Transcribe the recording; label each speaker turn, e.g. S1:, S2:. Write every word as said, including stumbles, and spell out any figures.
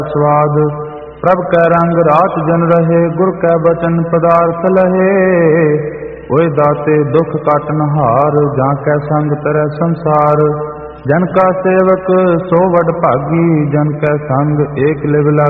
S1: स्वाद। प्रभ कै रंग रात जन रहे, गुर कै बचन पदार्थ लहे। ओए दाते दुख काटन हार, जां कै संग तरह संसार। जन का सेवक सो वड भागी, जन कै संग एक लिव लागी।